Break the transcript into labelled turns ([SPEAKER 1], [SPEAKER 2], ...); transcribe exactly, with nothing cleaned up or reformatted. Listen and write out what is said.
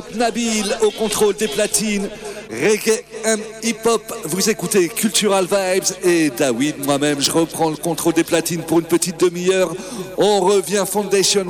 [SPEAKER 1] Nabil au contrôle des platines. Reggae and hip-hop, vous écoutez Cultural Vibes et David, moi-même, je reprends le contrôle des platines pour une petite demi-heure. On revient Foundation